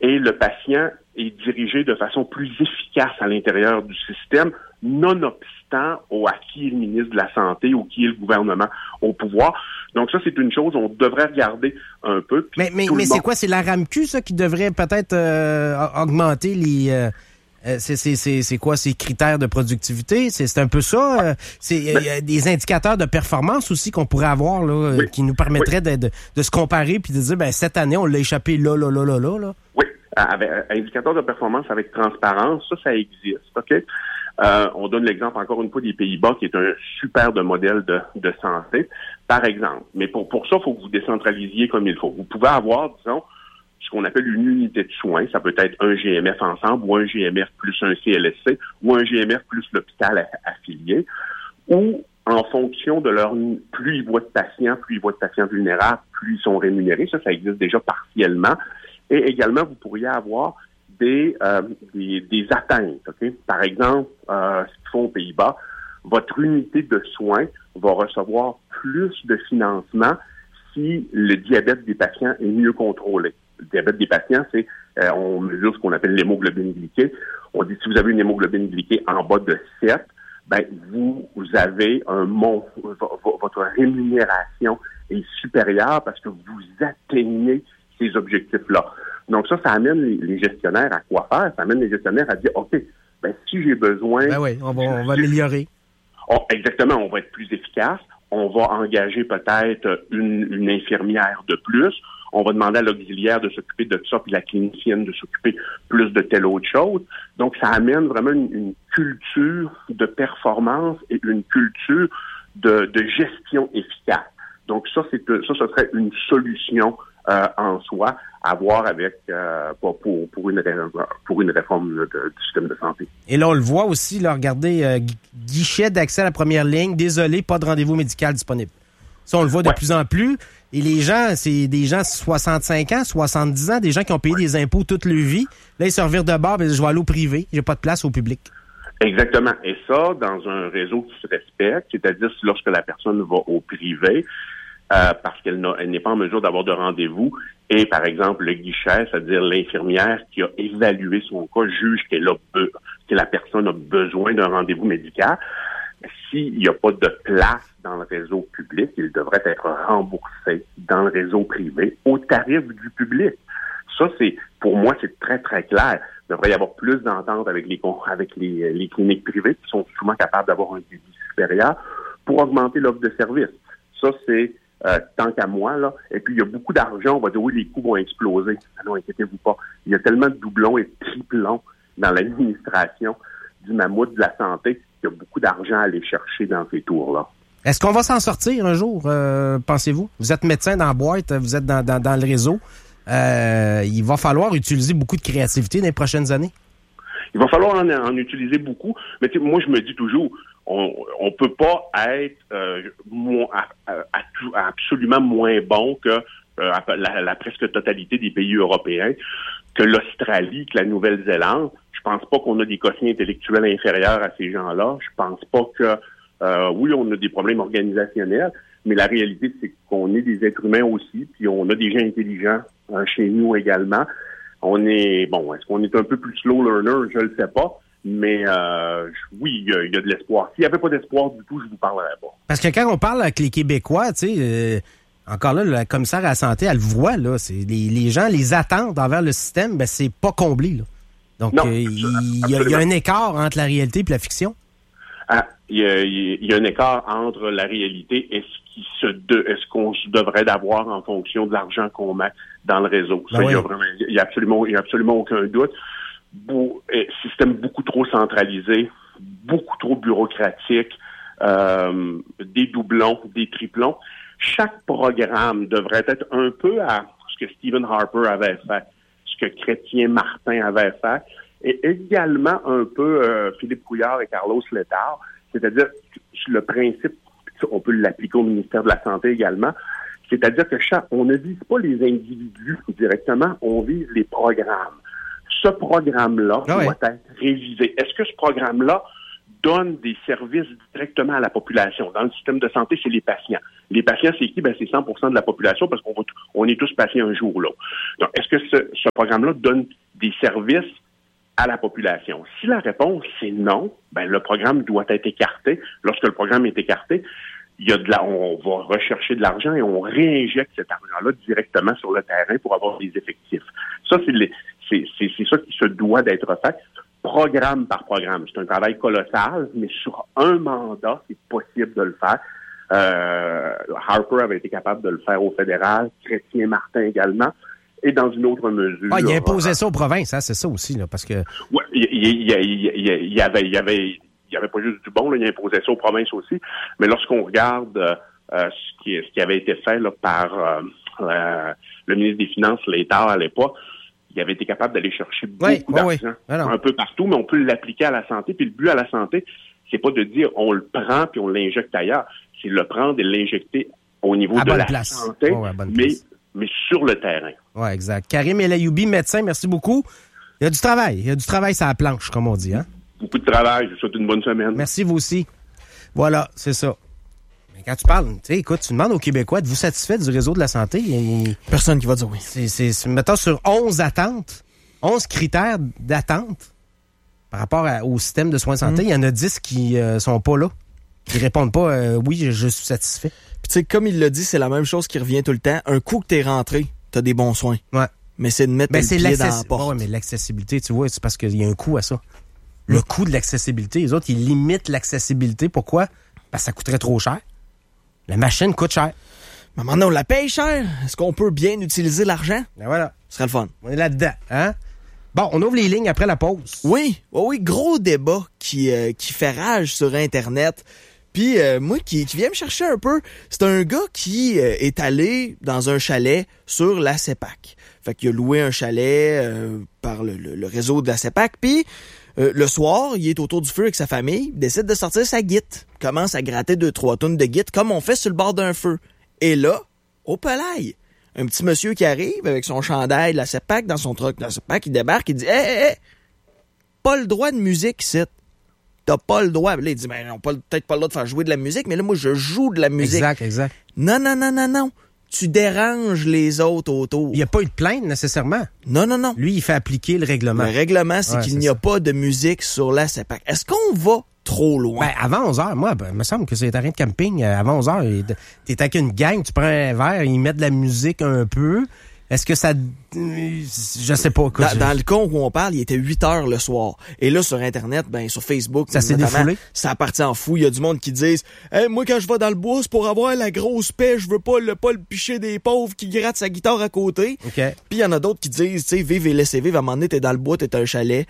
et le patient est dirigé de façon plus efficace à l'intérieur du système, nonobstant à qui est le ministre de la Santé ou qui est le gouvernement au pouvoir. Donc ça, c'est une chose on devrait regarder un peu. Mais c'est quoi? C'est la RAMQ, ça, qui devrait peut-être augmenter les... c'est quoi ces critères de productivité? C'est un peu ça. C'est des indicateurs de performance aussi qu'on pourrait avoir là, qui nous permettraient de se comparer puis de dire cette année, on l'a échappé là. Oui. Avec indicateur de performance avec transparence, ça existe, OK? On donne l'exemple encore une fois des Pays-Bas, qui est un super de modèle de santé, par exemple. Mais pour ça, il faut que vous décentralisiez comme il faut. Vous pouvez avoir, disons, ce qu'on appelle une unité de soins. Ça peut être un GMF ensemble, ou un GMF plus un CLSC, ou un GMF plus l'hôpital affilié, ou en fonction de leur... Plus ils voient de patients vulnérables, plus ils sont rémunérés. Ça existe déjà partiellement. Et également, vous pourriez avoir des atteintes. Okay? Par exemple, ce qu'ils font aux Pays-Bas, votre unité de soins va recevoir plus de financement si le diabète des patients est mieux contrôlé. Le diabète des patients, c'est on mesure ce qu'on appelle l'hémoglobine glyquée. On dit si vous avez une hémoglobine glyquée en bas de 7, vous avez votre rémunération est supérieure parce que vous atteignez ces objectifs-là. Donc ça amène les gestionnaires à quoi faire? Ça amène les gestionnaires à dire, OK, si j'ai besoin... on va améliorer. Exactement, on va être plus efficace. On va engager peut-être une infirmière de plus. On va demander à l'auxiliaire de s'occuper de ça, puis la clinicienne de s'occuper plus de telle autre chose. Donc, ça amène vraiment une culture de performance et une culture de gestion efficace. Donc, ça serait une solution en soi à voir avec pour une réforme du système de santé. Et là, on le voit aussi, là, regardez, guichet d'accès à la première ligne, désolé, pas de rendez-vous médical disponible. Ça, on le voit de plus en plus. Et les gens, c'est des gens 65 ans, 70 ans, des gens qui ont payé des impôts toute leur vie. Là, ils se revirent de bord, je vais aller au privé, j'ai pas de place au public. Exactement. Et ça, dans un réseau qui se respecte, c'est-à-dire lorsque la personne va au privé, parce qu'elle n'est pas en mesure d'avoir de rendez-vous, et par exemple le guichet, c'est-à-dire l'infirmière qui a évalué son cas, juge que la personne a besoin d'un rendez-vous médical, s'il n'y a pas de place dans le réseau public, il devrait être remboursé dans le réseau privé au tarif du public. Ça, pour moi, c'est très, très clair. Il devrait y avoir plus d'entente avec les cliniques privées qui sont souvent capables d'avoir un débit supérieur pour augmenter l'offre de services. Ça, c'est tant qu'à moi, là. Et puis, il y a beaucoup d'argent. On va dire, oui, les coûts vont exploser. Non, inquiétez-vous pas. Il y a tellement de doublons et de triplons dans l'administration du mammouth de la santé qu'il y a beaucoup d'argent à aller chercher dans ces tours-là. Est-ce qu'on va s'en sortir un jour, pensez-vous? Vous êtes médecin dans la boîte, vous êtes dans le réseau. Il va falloir utiliser beaucoup de créativité dans les prochaines années. Il va falloir en utiliser beaucoup. Mais moi, je me dis toujours, on peut pas être absolument moins bon que la presque totalité des pays européens, que l'Australie, que la Nouvelle-Zélande. Je pense pas qu'on a des quotients intellectuels inférieurs à ces gens-là. Je pense pas que oui, on a des problèmes organisationnels, mais la réalité, c'est qu'on est des êtres humains aussi, puis on a des gens intelligents chez nous également. Est-ce qu'on est un peu plus slow learner? Je le sais pas. Mais oui, il y a de l'espoir. S'il n'y avait pas d'espoir du tout, je vous parlerais pas. Parce que quand on parle avec les Québécois, tu sais, encore là, la commissaire à la santé, elle le voit, là, c'est les gens, les attentes envers le système, c'est pas comblé, là. Donc, il y a un écart entre la réalité et la fiction. Il y a un écart entre la réalité et ce qu'on se devrait d'avoir en fonction de l'argent qu'on met dans le réseau. Ça, il y a absolument aucun doute. Système beaucoup trop centralisé, beaucoup trop bureaucratique, des doublons, des triplons. Chaque programme devrait être un peu à ce que Stephen Harper avait fait, ce que Chrétien Martin avait fait, et également un peu Philippe Couillard et Carlos Letard, c'est-à-dire le principe, on peut l'appliquer au ministère de la Santé également, c'est-à-dire que on ne vise pas les individus directement, on vise les programmes. Ce programme-là doit être révisé. Est-ce que ce programme-là donne des services directement à la population. Dans le système de santé, c'est les patients. Les patients, c'est qui? C'est 100% de la population parce qu'on est tous patients un jour ou l'autre. Donc, est-ce que ce programme-là donne des services à la population? Si la réponse, c'est non, le programme doit être écarté. Lorsque le programme est écarté, on va rechercher de l'argent et on réinjecte cet argent-là directement sur le terrain pour avoir des effectifs. Ça, c'est ça qui se doit d'être fait, programme par programme. C'est un travail colossal, mais sur un mandat, c'est possible de le faire. Harper avait été capable de le faire au fédéral, Chrétien-Martin également, et dans une autre mesure. Ah, il imposait ça aux provinces, hein, c'est ça aussi, là, parce que... Oui, il y avait pas juste du bon, là, il imposait ça aux provinces aussi. Mais lorsqu'on regarde ce qui avait été fait là, par le ministre des Finances, l'État à l'époque, il avait été capable d'aller chercher beaucoup d'argent un peu partout, mais on peut l'appliquer à la santé. Puis le but à la santé, c'est pas de dire on le prend puis on l'injecte ailleurs. C'est le prendre et l'injecter au niveau de la santé, mais sur le terrain. Oui, exact. Karim El-Ayoubi, médecin, merci beaucoup. Il y a du travail. Il y a du travail sur la planche, comme on dit, hein? Beaucoup de travail. Je vous souhaite une bonne semaine. Merci, vous aussi. Voilà, c'est ça. Mais quand tu parles, écoute, tu demandes aux Québécois, êtes-vous satisfait du réseau de la santé? Personne qui va dire oui. Mettons, sur 11 attentes, 11 critères d'attente par rapport au système de soins de santé, il y en a 10 qui sont pas là. Qui répondent pas oui, je suis satisfait. Puis tu sais, comme il l'a dit, c'est la même chose qui revient tout le temps. Un coup que t'es rentré, t'as des bons soins. Ouais. Mais c'est de mettre le pied dans la porte. Oui, mais l'accessibilité, tu vois, c'est parce qu'il y a un coût à ça. Le coût de l'accessibilité, les autres, ils limitent l'accessibilité. Pourquoi? Parce que ça coûterait trop cher. La machine coûte cher. Mais maintenant, on la paye cher. Est-ce qu'on peut bien utiliser l'argent? Ben voilà. Ce serait le fun. On est là-dedans, hein? Bon, on ouvre les lignes après la pause. Oui, gros débat qui fait rage sur Internet. Puis moi, qui vient me chercher un peu, c'est un gars qui est allé dans un chalet sur la CEPAC. Fait qu'il a loué un chalet par le réseau de la CEPAC. Puis le soir, il est autour du feu avec sa famille, décide de sortir sa guite. Commence à gratter 2-3 tonnes de guite comme on fait sur le bord d'un feu. Et là, au palaille, un petit monsieur qui arrive avec son chandail de la CEPAC dans son truck de la CEPAC, il débarque, il dit « Hey, pas le droit de musique ici. T'as pas le droit. » Là, il dit « Ben, on n'a peut-être pas le droit de faire jouer de la musique, mais là, moi, je joue de la musique. » Exact. Non. Tu déranges les autres autour. Il n'y a pas eu de plainte, nécessairement. Non. Lui, il fait appliquer le règlement. Le règlement, c'est qu'il n'y a pas de musique sur la CEPAC. Est-ce qu'on va trop loin? Ben, avant 11h, moi, il me semble que c'est un terrain de camping. Avant 11h, t'es avec une gang, tu prends un verre, ils mettent de la musique un peu. Est-ce que ça... Je sais pas. Dans le con où on parle, il était 8h le soir. Et là, sur Internet, sur Facebook, ça s'est défoulé. Ça a parti en fou. Il y a du monde qui disent « Hey, moi, quand je vais dans le bois, c'est pour avoir la grosse paix. Je veux pas le picher des pauvres qui grattent sa guitare à côté. Okay. » Puis il y en a d'autres qui disent « Tu sais, vive et laissez vivre. À un moment donné, t'es dans le bois, t'es un chalet.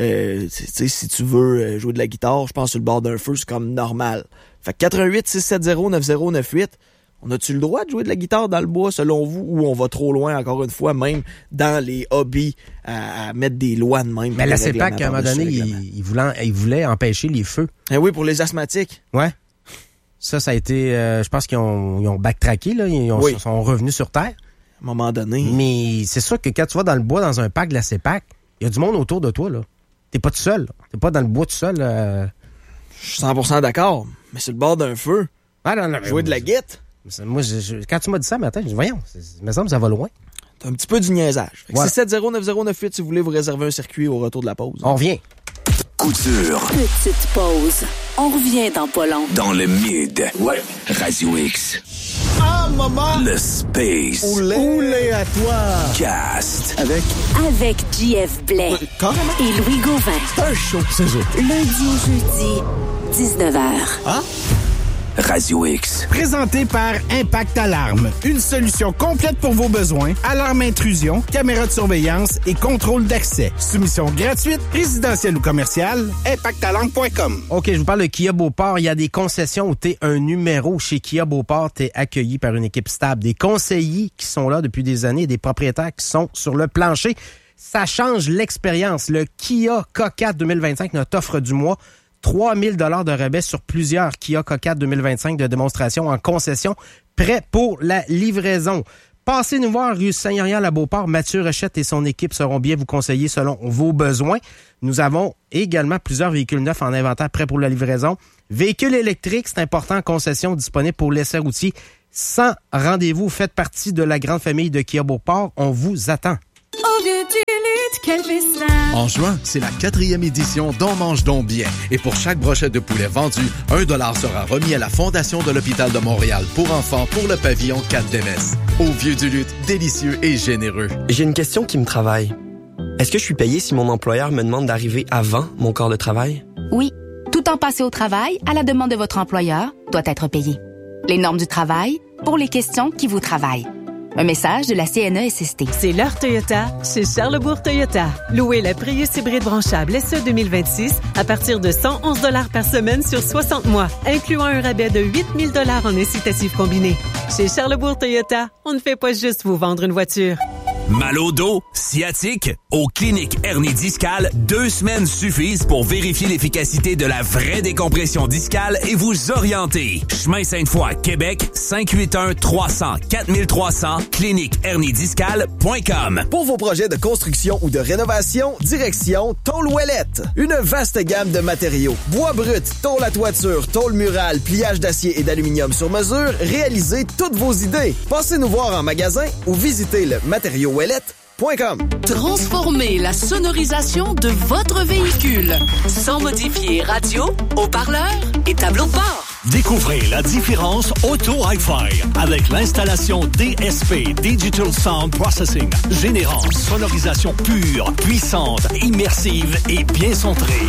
Si tu veux jouer de la guitare, je pense sur le bord d'un feu, c'est comme normal. » Fait que 88-670-9098. On a-tu le droit de jouer de la guitare dans le bois, selon vous, ou on va trop loin, encore une fois, même dans les hobbies, à mettre des lois de même? Mais la CEPAC, à un moment donné, il voulait empêcher les feux. Eh oui, pour les asthmatiques. Ouais. Ça a été... je pense qu'ils ont backtracké, là. Ils sont revenus sur Terre. À un moment donné. Mais c'est sûr que quand tu vas dans le bois, dans un parc de la CEPAC, il y a du monde autour de toi, là. T'es pas tout seul. T'es pas dans le bois tout seul. Je suis 100% d'accord. Mais sur le bord d'un feu, jouer de la guitare. Moi, quand tu m'as dit ça matin, je dis, voyons, il me semble que ça va loin. C'est un petit peu du niaisage. Voilà. 670-9098 si vous voulez vous réserver un circuit au retour de la pause. On revient. Coup dur. Petite pause. On revient dans pas long. Dans le mid. Ouais. Radio X. Ah, maman! Le Space. Oulé à toi! Cast. Avec JF Blais. Carrément. Et Louis Gauvin. C'est un show, c'est ça. Lundi au jeudi, 19h. Ah? Radio X. Présenté par Impact Alarme. Une solution complète pour vos besoins. Alarme intrusion, caméra de surveillance et contrôle d'accès. Soumission gratuite, résidentielle ou commerciale. ImpactAlarme.com. OK, je vous parle de Kia Beauport. Il y a des concessions où t'es un numéro. Chez Kia Beauport, t'es accueilli par une équipe stable. Des conseillers qui sont là depuis des années et des propriétaires qui sont sur le plancher. Ça change l'expérience. Le Kia K4 2025, notre offre du mois. 3 000 $ de rabais sur plusieurs Kia K4 2025 de démonstration en concession, prêt pour la livraison. Passez nous voir rue Seigneurial à Beauport. Mathieu Rochette et son équipe seront bien vous conseiller selon vos besoins. Nous avons également plusieurs véhicules neufs en inventaire prêts pour la livraison. Véhicules électriques, c'est important, concession disponible pour l'essai routier. Sans rendez-vous, faites partie de la grande famille de Kia Beauport. On vous attend. Au vieux du lutte, quel festin! En juin, c'est la 4e édition d'On mange donc bien. Et pour chaque brochette de poulet vendue, 1$ sera remis à la Fondation de l'Hôpital de Montréal pour enfants pour le pavillon 4 d'MS. Au vieux du lutte, délicieux et généreux. J'ai une question qui me travaille. Est-ce que je suis payé si mon employeur me demande d'arriver avant mon corps de travail? Oui. Tout temps passé au travail, à la demande de votre employeur, doit être payé. Les normes du travail, pour les questions qui vous travaillent. Un message de la CNESST. C'est l'heure Toyota chez Charlesbourg Toyota. Louez la Prius hybride branchable SE 2026 à partir de 111 $ par semaine sur 60 mois, incluant un rabais de 8 000 $ en incitatif combiné. Chez Charlesbourg Toyota, on ne fait pas juste vous vendre une voiture. Mal au dos, sciatique, aux cliniques hernie discale, 2 semaines suffisent pour vérifier l'efficacité de la vraie décompression discale et vous orienter. Chemin Sainte-Foy, Québec, 581-300-4300, cliniqueherniediscale.com. Pour vos projets de construction ou de rénovation, direction Tôle Ouellette. Une vaste gamme de matériaux. Bois brut, tôle à toiture, tôle murale, pliage d'acier et d'aluminium sur mesure, réalisez toutes vos idées. Passez nous voir en magasin ou visitez le matériauouellette.com. Transformez la sonorisation de votre véhicule sans modifier radio, haut-parleur et tableau de bord. Découvrez la différence Auto Hi-Fi avec l'installation DSP, Digital Sound Processing, générant sonorisation pure, puissante, immersive et bien centrée.